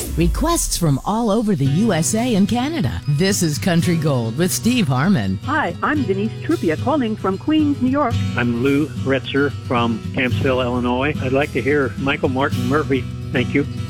Requests from all over the USA and Canada. This is Country Gold with Steve Harmon. Hi, I'm Denise Trupia calling from Queens, New York. I'm Lou Retzer from Campsville, Illinois. I'd like to hear Michael Martin Murphey. Thank you.